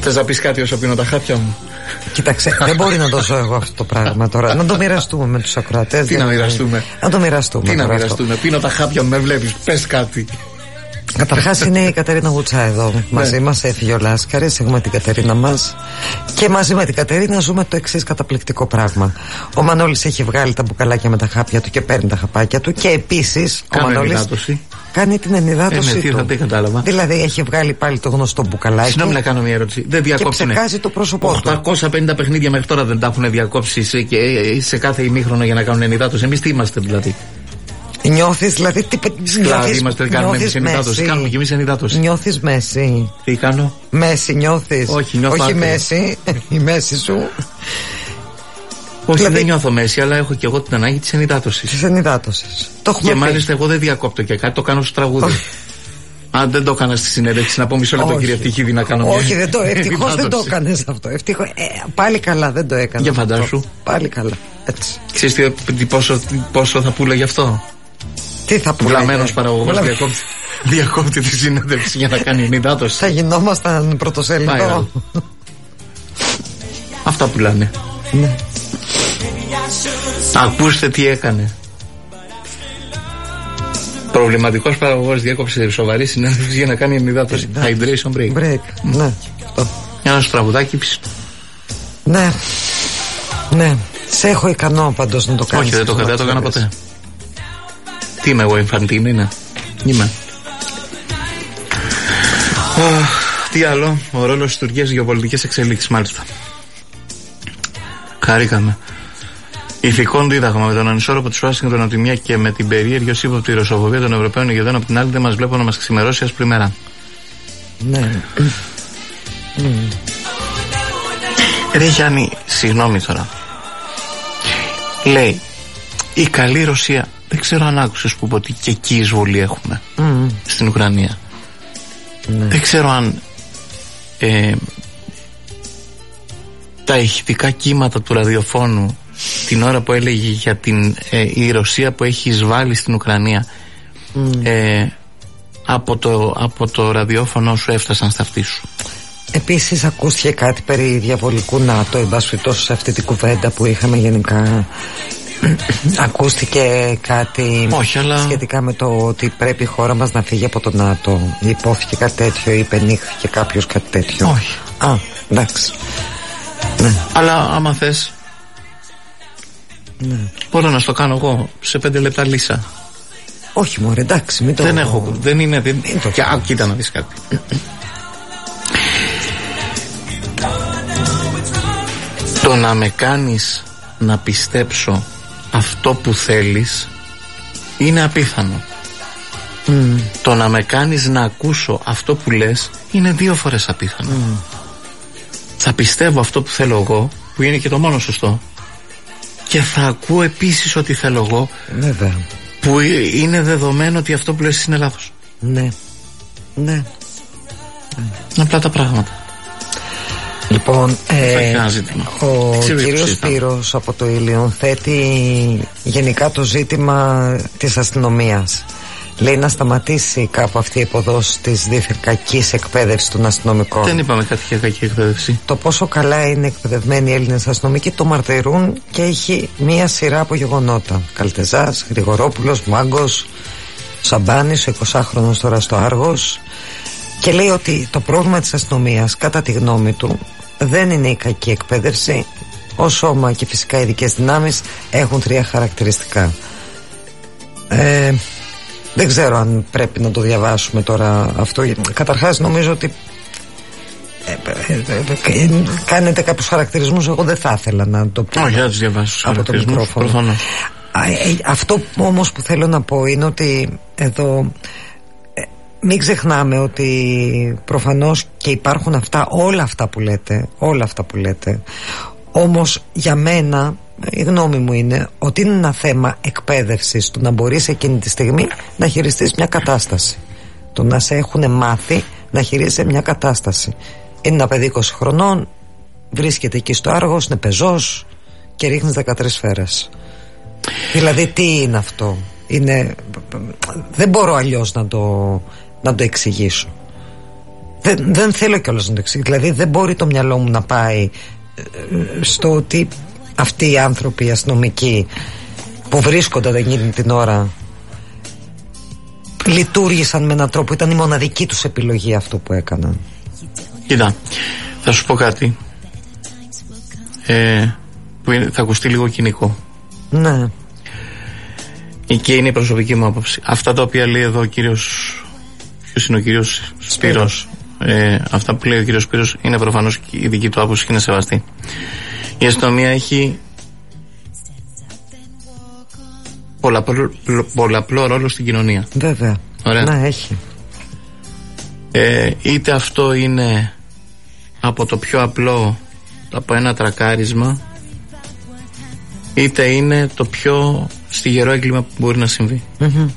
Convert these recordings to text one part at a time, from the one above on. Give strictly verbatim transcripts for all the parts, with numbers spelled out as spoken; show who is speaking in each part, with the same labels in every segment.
Speaker 1: Θες να πεις κάτι όσο πίνω τα χάπια μου?
Speaker 2: Κοίταξε, δεν μπορεί να το ζω εγώ αυτό το πράγμα τώρα. Να το μοιραστούμε με τους ακροατές.
Speaker 1: Τι να μοιραστούμε?
Speaker 2: Να το μοιραστούμε.
Speaker 1: Τι να μοιραστούμε? Πίνω τα χάπια μου, με βλέπεις, πες κάτι.
Speaker 2: Καταρχάς είναι η Κατερίνα Γουτσά εδώ μαζί μας, έφυγε ο Λάσκαρης, έχουμε την Κατερίνα μας και μαζί με την Κατερίνα ζούμε το εξής καταπληκτικό πράγμα. Ο Μανώλης έχει βγάλει τα μπουκαλάκια με τα χάπια του και παίρνει τα χαπάκια του και επίσης ο Μανώλης ενυδάτωση. Κάνει την ενυδάτωση
Speaker 1: ε, ναι,
Speaker 2: του.
Speaker 1: Τι κατάλαβα.
Speaker 2: Δηλαδή έχει βγάλει πάλι το γνωστό μπουκαλάκι.
Speaker 1: Συγγνώμη να κάνω μια ερώτηση. Δεν διακόψανε.
Speaker 2: Και ψεκάζει το πρόσωπό του.
Speaker 1: οκτακόσια πενήντα παιχνίδια μέχρι τώρα δεν τα έχουν διακόψει σε, και, σε κάθε ημίχρονο για να κάνουν ενυδάτωση. Εμείς τι είμαστε δηλαδή?
Speaker 2: Νιώθεις δηλαδή τι.
Speaker 1: Σκλάβοι είμαστε, κάνουμε εμείς ενυδάτωση. Κάνουμε και εμείς ενυδάτωση.
Speaker 2: Νιώθεις μέση?
Speaker 1: Τι κάνω?
Speaker 2: Μέση νιώθεις?
Speaker 1: Όχι, νιώθω.
Speaker 2: Όχι μέση. Η μέση σου.
Speaker 1: Όχι, δηλαδή, δεν νιώθω μέση, αλλά έχω και εγώ την ανάγκη της ενυδάτωσης.
Speaker 2: Της ενυδάτωσης. Το έχουμε
Speaker 1: και
Speaker 2: πει.
Speaker 1: μάλιστα εγώ δεν διακόπτω και κάτι, το κάνω στο τραγούδι. Αν δεν το έκανα στη συνέντευξη, να πω μισό λεπτό, κύριε Ευτυχίδη, να κάνω μια.
Speaker 2: Όχι, δεν το, ευτυχώς δεν το έκανες αυτό. Ευτυχώς, ε, πάλι καλά, δεν το έκανα.
Speaker 1: Για φαντάσου.
Speaker 2: Πάλι καλά. Έτσι.
Speaker 1: Ξέρεις τι, τι, πόσο, πόσο θα πούλα γι' αυτό?
Speaker 2: Τι θα πούλα?
Speaker 1: Βλαμμένος παραγωγός διακόπτει, διακόπτει τη συνέντευξη για να κάνει ενυδάτωση.
Speaker 2: Θα γινόμασταν πρωτοσέλιδο.
Speaker 1: Αυτά πουλάνε.
Speaker 2: Ναι.
Speaker 1: Ακούστε τι έκανε. Προβληματικός παραγωγός διέκοψε σοβαρή συνέντευξη για να κάνει ενυδάτωση. Hydration break.
Speaker 2: Break. Ναι.
Speaker 1: Ένα σπραγουδάκι πίσω.
Speaker 2: Ναι. Ναι. Σε έχω ικανό πάντως να το κάνεις.
Speaker 1: Όχι, δεν το, δεν το έκανα ποτέ. Τι είμαι εγώ, Infantine είναι? Είμαι. Oh, τι άλλο? Ο ρόλος της Τουρκίας γεωπολιτικές εξελίξεις, μάλιστα. Χαρήκαμε. Ηθικών δίδαγμα με τον ανισόρροπο της Ουάσιγκτον από τη μία και με την περίεργη ως ύποπτη ρωσοφοβία των Ευρωπαίων ηγετών από την άλλη, δεν μας βλέπουν να μας ξημερώσει ας πριμέρα.
Speaker 2: Ναι.
Speaker 1: Ρε Γιάννη, συγγνώμη τώρα. Λέει, η καλή Ρωσία, δεν ξέρω αν άκουσες που είπε ότι και εκεί εισβολή έχουμε mm. στην Ουκρανία. Ναι. Δεν ξέρω αν ε, τα ηχητικά κύματα του ραδιοφώνου την ώρα που έλεγε για την ε, η Ρωσία που έχει εισβάλει στην Ουκρανία mm. ε, από, το, από το ραδιόφωνο σου έφτασαν στα αυτή σου.
Speaker 2: Επίσης ακούστηκε κάτι περί διαβολικού ΝΑΤΟ, εν πάση περιπτώσει σε αυτή την κουβέντα που είχαμε γενικά. Ακούστηκε κάτι
Speaker 1: όχι, αλλά...
Speaker 2: σχετικά με το ότι πρέπει η χώρα μας να φύγει από το ΝΑΤΟ. Υπόθηκε κάτι τέτοιο ή υπενήχθηκε κάποιος κάτι τέτοιο?
Speaker 1: Όχι.
Speaker 2: Α, εντάξει. Ναι.
Speaker 1: Αλλά άμα θες,
Speaker 2: ναι,
Speaker 1: μπορώ να στο κάνω εγώ σε πέντε λεπτά λύσα.
Speaker 2: Όχι μωρέ, εντάξει, μην το...
Speaker 1: Δεν έχω, δεν είναι, δεν... Το... Και, α, κοίτα να δεις κάτι. Το να με κάνεις να πιστέψω αυτό που θέλεις είναι απίθανο.
Speaker 2: Mm.
Speaker 1: Το να με κάνεις να ακούσω αυτό που λες είναι δύο φορές απίθανο. Mm. Θα πιστεύω αυτό που θέλω εγώ, που είναι και το μόνο σωστό, και θα ακούω επίσης ότι θέλω εγώ,
Speaker 2: βέβαια,
Speaker 1: που είναι δεδομένο ότι αυτό που λες είναι λάθος.
Speaker 2: Ναι. Ναι.
Speaker 1: Είναι απλά τα πράγματα.
Speaker 2: Λοιπόν, ε, ο κύριος
Speaker 1: Σπύρος
Speaker 2: Σπύρος από το Ήλιον θέτει γενικά το ζήτημα της αστυνομίας. Λέει να σταματήσει κάπου αυτή η υποδόση της δίθεν κακής εκπαίδευσης των αστυνομικών.
Speaker 1: Δεν είπαμε κάτι για κακή εκπαίδευση.
Speaker 2: Το πόσο καλά είναι εκπαιδευμένοι οι Έλληνες αστυνομικοί το μαρτυρούν και έχει μία σειρά από γεγονότα. Καλτεζάς, Γρηγορόπουλος, Μάγκος, Σαμπάνης, ο εικοσάχρονος τώρα στο Άργος. Και λέει ότι το πρόβλημα της αστυνομίας, κατά τη γνώμη του, δεν είναι η κακή εκπαίδευση. Ο σώμα και φυσικά οι ειδικές δυνάμεις έχουν τρία χαρακτηριστικά. Ε, δεν ξέρω αν πρέπει να το διαβάσουμε τώρα αυτό. Καταρχάς νομίζω ότι ε, ε, ε, ε, κάνετε κάποιους χαρακτηρισμούς. Εγώ δεν θα ήθελα να το πω.
Speaker 1: Όχι, να τους διαβάσω
Speaker 2: από το μικρόφωνο. Αυτό όμως που θέλω να πω είναι ότι εδώ μην ξεχνάμε ότι προφανώς και υπάρχουν αυτά, όλα αυτά που λέτε, όλα αυτά που λέτε. Όμως για μένα η γνώμη μου είναι ότι είναι ένα θέμα εκπαίδευσης, του να μπορείς εκείνη τη στιγμή να χειριστείς μια κατάσταση, το να σε έχουν μάθει να χειρίζεσαι μια κατάσταση. Είναι ένα παιδί είκοσι χρονών, βρίσκεται εκεί στο Άργος, είναι πεζός και ρίχνεις δεκατρείς σφαίρες. Δηλαδή τι είναι αυτό? Είναι... δεν μπορώ αλλιώς να το, να το εξηγήσω. Δεν, δεν θέλω κιόλας να το εξηγήσω. Δηλαδή δεν μπορεί το μυαλό μου να πάει στο ότι αυτοί οι άνθρωποι οι αστυνομικοί που βρίσκονταν εκείνη την ώρα λειτουργήσαν με έναν τρόπο, ήταν η μοναδική τους επιλογή αυτό που έκαναν.
Speaker 1: Κοίτα, θα σου πω κάτι ε, που είναι, θα ακουστεί λίγο κοινικό.
Speaker 2: Ναι.
Speaker 1: Και είναι η προσωπική μου άποψη. Αυτά τα οποία λέει εδώ ο κύριος, ποιος είναι ο κύριος Σπύρος, ε, αυτά που λέει ο κύριος Σπύρος είναι προφανώς η δική του άποψη και είναι σεβαστή. Η αστυνομία έχει πολλαπλό, πολλαπλό ρόλο στην κοινωνία.
Speaker 2: Βέβαια.
Speaker 1: Ωραία.
Speaker 2: Να έχει.
Speaker 1: Ε, είτε αυτό είναι από το πιο απλό, από ένα τρακάρισμα, είτε είναι το πιο στιγερό έγκλημα που μπορεί να συμβεί. Mm-hmm.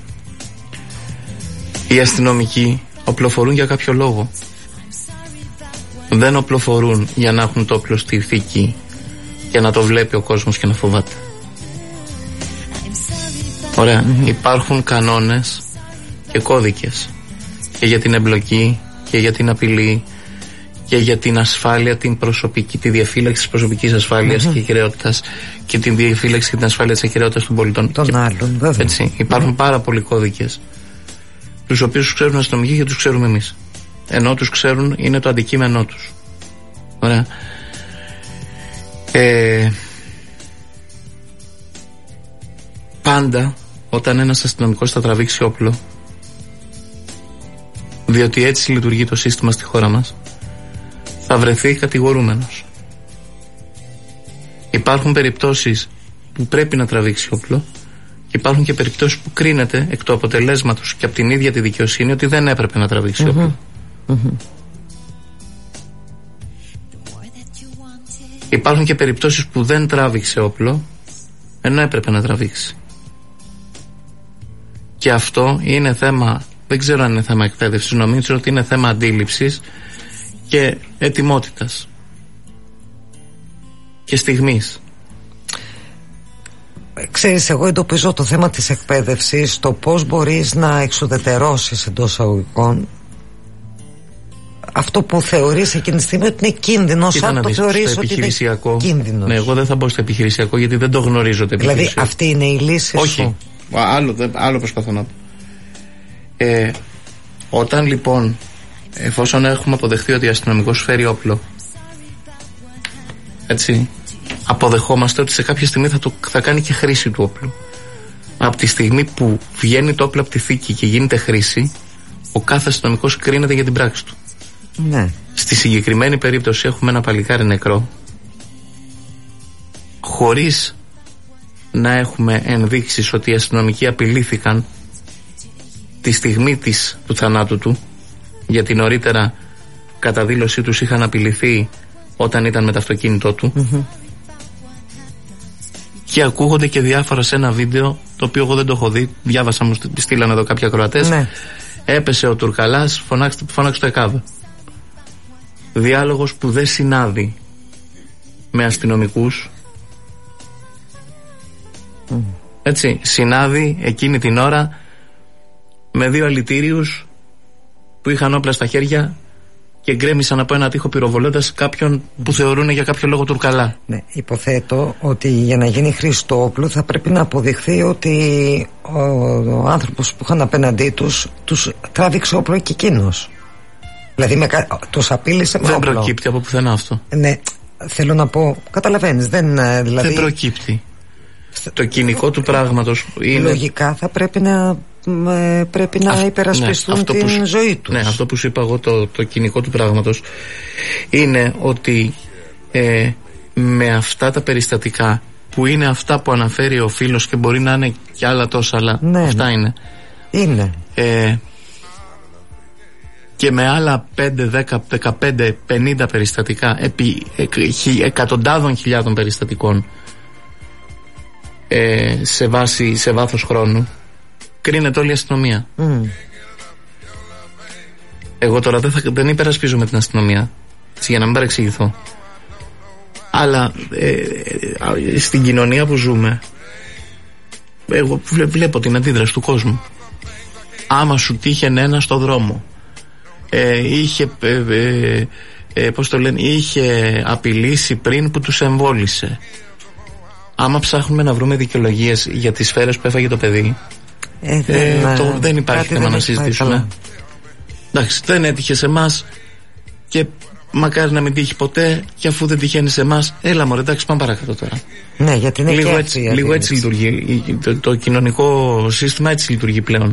Speaker 1: Οι αστυνομικοί οπλοφορούν για κάποιο λόγο. Δεν οπλοφορούν για να έχουν το όπλο στη θήκη και να το βλέπει ο κόσμος και να φοβάται. Ωραία. Mm-hmm. Υπάρχουν κανόνες και κώδικες και για την εμπλοκή και για την απειλή και για την ασφάλεια, την προσωπική, τη διαφύλαξη της προσωπικής ασφάλειας mm-hmm. και κυριότητας και την διαφύλαξη και την ασφάλεια της ακεραιότητας των πολιτών.
Speaker 2: Των άλλων, βέβαια.
Speaker 1: Έτσι, υπάρχουν mm-hmm. πάρα πολλοί κώδικες, τους οποίους τους ξέρουν αστυνομικοί και τους ξέρουμε εμείς. Ενώ τους ξέρουν είναι το αντικείμενό τους. Ωραία. Ε, πάντα όταν ένας αστυνομικός θα τραβήξει όπλο, διότι έτσι λειτουργεί το σύστημα στη χώρα μας, θα βρεθεί κατηγορούμενος. Υπάρχουν περιπτώσεις που πρέπει να τραβήξει όπλο και υπάρχουν και περιπτώσεις που κρίνεται εκ του αποτελέσματος και από την ίδια τη δικαιοσύνη ότι δεν έπρεπε να τραβήξει mm-hmm. όπλο. Mm-hmm. Υπάρχουν και περιπτώσεις που δεν τράβηξε όπλο ενώ έπρεπε να τραβήξει. Και αυτό είναι θέμα, δεν ξέρω αν είναι θέμα εκπαίδευσης, νομίζω ότι είναι θέμα αντίληψης και ετοιμότητας και στιγμής.
Speaker 2: Ξέρεις, εγώ εντοπίζω το θέμα της εκπαίδευσης, το πώς μπορείς να εξουδετερώσεις εντός εισαγωγικών αυτό που θεωρείς εκείνη τη στιγμή ότι είναι κίνδυνο, σαν το θεωρείς ότι είναι κίνδυνος.
Speaker 1: Ναι, εγώ δεν θα μπω στο επιχειρησιακό γιατί δεν το γνωρίζω το επιχειρησιακό.
Speaker 2: Δηλαδή αυτή είναι η λύση
Speaker 1: Όχι.
Speaker 2: σου.
Speaker 1: Άλλο, άλλο προσπαθώ να πω. Ε, όταν λοιπόν, εφόσον έχουμε αποδεχθεί ότι ο αστυνομικός φέρει όπλο, έτσι, αποδεχόμαστε ότι σε κάποια στιγμή θα, το, θα κάνει και χρήση του όπλου. Από τη στιγμή που βγαίνει το όπλο από τη θήκη και γίνεται χρήση, ο κάθε αστυνομικός κρίνεται για την πράξη του.
Speaker 2: Ναι.
Speaker 1: Στη συγκεκριμένη περίπτωση έχουμε ένα παλικάρι νεκρό, χωρίς να έχουμε ενδείξεις ότι οι αστυνομικοί απειλήθηκαν τη στιγμή της, του θανάτου του, γιατί νωρίτερα κατά δήλωσή τους είχαν απειληθεί όταν ήταν με το αυτοκίνητό του. Mm-hmm. Και ακούγονται και διάφορα σε ένα βίντεο, το οποίο εγώ δεν το έχω δει, διάβασα, μου στείλανε εδώ κάποια ακροατές. Ναι. Έπεσε ο Τουρκαλάς, φωνάξτε, φώναξε το ΕΚΑΒ. Διάλογος που δεν συνάδει με αστυνομικούς. Mm. Έτσι, συνάδει εκείνη την ώρα με δύο αλητήριους που είχαν όπλα στα χέρια και γκρέμισαν από ένα τοίχο πυροβολώντας κάποιον που θεωρούν για κάποιο λόγο Τουρκαλά. Ναι,
Speaker 2: υποθέτω ότι για να γίνει χρήση του όπλου θα πρέπει να αποδειχθεί ότι ο, ο άνθρωπος που είχαν απέναντί τους τους τράβηξε όπλο και εκείνος. Δηλαδή με, τους απείλησε με
Speaker 1: δεν
Speaker 2: όπλο.
Speaker 1: Δεν προκύπτει από πουθενά αυτό.
Speaker 2: Ναι, θέλω να πω, καταλαβαίνεις, δεν, δηλαδή...
Speaker 1: δεν προκύπτει. Το κοινικό του πράγματος είναι...
Speaker 2: Λογικά θα πρέπει να, πρέπει να Α, υπερασπιστούν ναι, την
Speaker 1: που,
Speaker 2: ζωή τους.
Speaker 1: Ναι, αυτό που σου είπα εγώ, το, το κοινικό του πράγματος είναι ότι ε, με αυτά τα περιστατικά που είναι αυτά που αναφέρει ο φίλος και μπορεί να είναι κι άλλα τόσα, αλλά ναι, αυτά είναι.
Speaker 2: Είναι.
Speaker 1: Ε, και με άλλα πέντε, δέκα, δεκαπέντε, πενήντα περιστατικά επί εκατοντάδων χιλιάδων περιστατικών ε, σε, βάση, σε βάθος χρόνου κρίνεται όλη η αστυνομία. Mm. Εγώ τώρα δεν, θα, δεν υπερασπίζομαι την αστυνομία, για να μην παρεξηγηθώ, αλλά ε, ε, στην κοινωνία που ζούμε εγώ βλέπω την αντίδραση του κόσμου. Άμα σου τύχαινε ένα στο δρόμο ε, είχε ε, ε, ε, πώς το λένε, είχε απειλήσει πριν που τους εμβόλισε. Άμα ψάχνουμε να βρούμε δικαιολογίες για τις σφαίρες που έφαγε το παιδί, ε, δεν, ε, το, δεν υπάρχει θέμα να συζητήσουμε. Εντάξει, δεν έτυχε σε εμάς και μακάρι να μην τύχει ποτέ, και αφού δεν τυχαίνει σε εμάς, έλα μωρέ, εντάξει, πάμε παρακάτω τώρα.
Speaker 2: Ναι, γιατί είναι
Speaker 1: λίγο
Speaker 2: και
Speaker 1: έτσι, λίγο έτσι λειτουργεί το, το κοινωνικό σύστημα, έτσι λειτουργεί πλέον.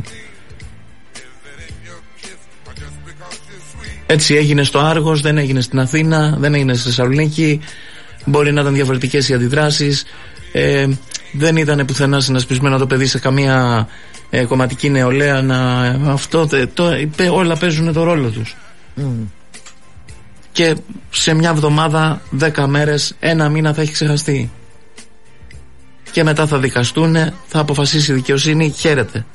Speaker 1: Έτσι έγινε στο Άργος, δεν έγινε στην Αθήνα, δεν έγινε στη Θεσσαλονίκη. Μπορεί να ήταν διαφορετικές οι αντιδράσεις. ε, Δεν ήταν πουθενά συνασπισμένο το παιδί σε καμία ε, κομματική νεολαία να, αυτό, το, όλα παίζουν το ρόλο τους. Mm. Και σε μια εβδομάδα, δέκα μέρες, ένα μήνα θα έχει ξεχαστεί. Και μετά θα δικαστούν, θα αποφασίσει η δικαιοσύνη, χαίρεται.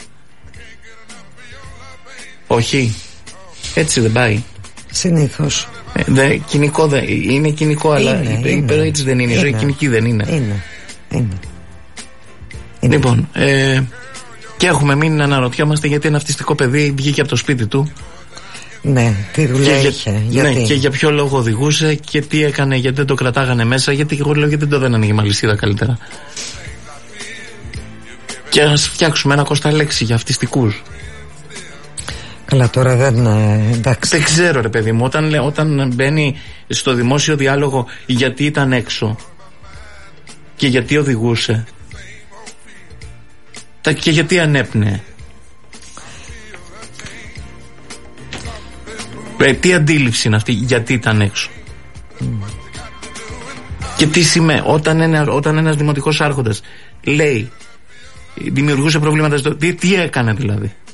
Speaker 1: Όχι. Έτσι δεν πάει. Συνήθως. Ε, δε, κοινικό δε, είναι κοινικό, είναι, αλλά είναι, είναι, έτσι δεν είναι. Η ζωή κοινική δεν είναι.
Speaker 2: Είναι. είναι.
Speaker 1: Λοιπόν, ε, και έχουμε μείνει να αναρωτιόμαστε γιατί ένα αυτιστικό παιδί βγήκε από το σπίτι του.
Speaker 2: Ναι, τι δουλειά
Speaker 1: και
Speaker 2: είχε.
Speaker 1: Για,
Speaker 2: γιατί?
Speaker 1: Ναι, και για ποιο λόγο οδηγούσε και τι έκανε, γιατί δεν το κρατάγανε μέσα, γιατί εγώ λέω γιατί δεν το δένανε για μαλισίδα καλύτερα. Και ας φτιάξουμε ένα κοσταλέξι για αυτιστικούς.
Speaker 2: Καλά, τώρα δεν. Εντάξει.
Speaker 1: Δεν ξέρω, ρε παιδί μου, όταν, όταν μπαίνει στο δημόσιο διάλογο γιατί ήταν έξω και γιατί οδηγούσε και γιατί ανέπνεε. Ε, τι αντίληψη είναι αυτή, γιατί ήταν έξω. Mm. Και τι σημαίνει όταν, ένα, όταν ένας δημοτικός άρχοντας λέει, δημιουργούσε προβλήματα στο, τι, τι έκανε δηλαδή. Mm.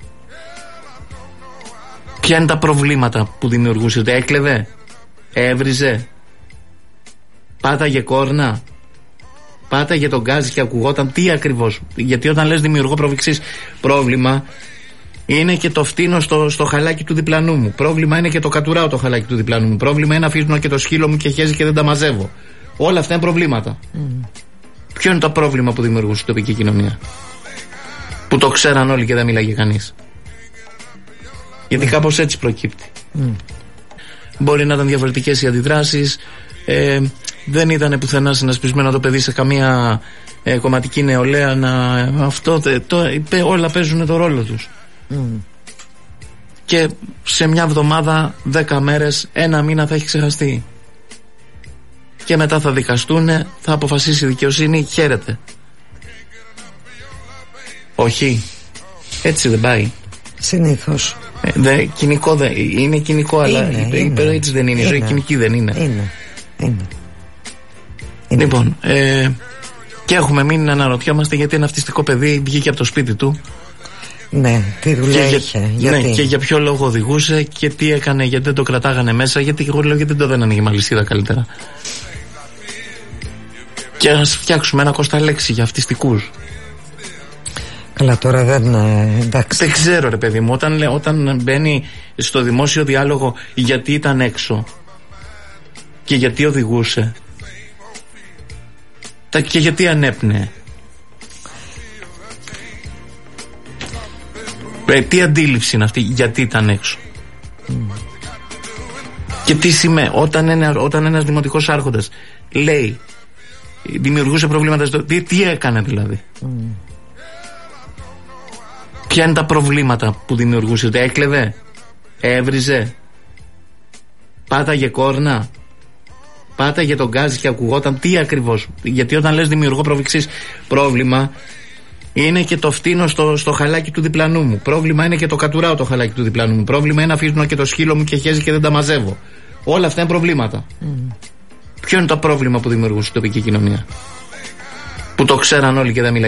Speaker 1: Ποια είναι τα προβλήματα που δημιουργούσε? Ότι έκλεβε, έβριζε, πάταγε κόρνα, πάταγε τον γκάζ και ακουγόταν, τι ακριβώς? Γιατί όταν λες δημιουργώ προβλήξεις, πρόβλημα είναι και το φτύνω στο, στο χαλάκι του διπλανού μου. Πρόβλημα είναι και το κατουράω το χαλάκι του διπλανού μου. Πρόβλημα είναι αφήνω και το σκύλο μου και χέζει και δεν τα μαζεύω. Όλα αυτά είναι προβλήματα. Mm. Ποιο είναι το πρόβλημα που δημιουργούσε η τοπική κοινωνία? Που το ξέραν όλοι και δεν μίλαγε κανείς. Γιατί mm. κάπως έτσι προκύπτει. Mm. Μπορεί να ήταν διαφορετικές οι αντιδράσεις. Ε, δεν ήταν πουθενά συνασπισμένο το παιδί σε καμία ε, κομματική νεολαία να, αυτό, το, το, όλα παίζουν το ρόλο τους. Mm. Και σε μια εβδομάδα, δέκα μέρες, ένα μήνα θα έχει ξεχαστεί. Και μετά θα δικαστούν, θα αποφασίσει η δικαιοσύνη, χαίρεται. Όχι. Έτσι δεν πάει. Συνήθως. Ε, δε, κοινικό δε, είναι κοινικό, είναι, αλλά είναι, έτσι δεν είναι. είναι. Η ζωή κοινική δεν είναι.
Speaker 2: Είναι. είναι.
Speaker 1: Λοιπόν, ε, και έχουμε μείνει να αναρωτιόμαστε γιατί ένα αυτιστικό παιδί βγήκε από το σπίτι του.
Speaker 2: Ναι, τι δουλειά
Speaker 1: και
Speaker 2: είχε.
Speaker 1: Για,
Speaker 2: γιατί?
Speaker 1: Ναι, και για ποιο λόγο οδηγούσε και τι έκανε, γιατί δεν το κρατάγανε μέσα, γιατί εγώ λέω γιατί δεν το δένανε για μαλισίδα καλύτερα. Και ας φτιάξουμε ένα κοσταλέξι για αυτιστικούς.
Speaker 2: Καλά, τώρα δεν. Εντάξει.
Speaker 1: Δεν ξέρω, ρε παιδί μου, όταν, όταν μπαίνει στο δημόσιο διάλογο γιατί ήταν έξω και γιατί οδηγούσε και γιατί ανέπνεε. Ε, τι αντίληψη είναι αυτή, γιατί ήταν έξω. Mm. Και τι σημαίνει όταν, ένα, όταν ένας δημοτικός άρχοντας λέει, δημιουργούσε προβλήματα στο, τι, τι έκανε δηλαδή. Mm. Ποια είναι τα προβλήματα που δημιουργούσε? Ότι έκλεβε, έβριζε, πάταγε κόρνα, πάταγε τον γκάζ και ακουγόταν, τι ακριβώς? Γιατί όταν λες δημιουργώ προβλήξεις, πρόβλημα είναι και το φτύνω στο, στο χαλάκι του διπλανού μου. Πρόβλημα είναι και το κατουράω το χαλάκι του διπλανού μου. Πρόβλημα είναι αφήνω και το σκύλο μου και χέζει και δεν τα μαζεύω. Όλα αυτά είναι προβλήματα. Mm. Ποιο είναι το πρόβλημα που δημιουργούσε η τοπική κοινωνία? Που το ξέραν όλοι και δεν μιλάγε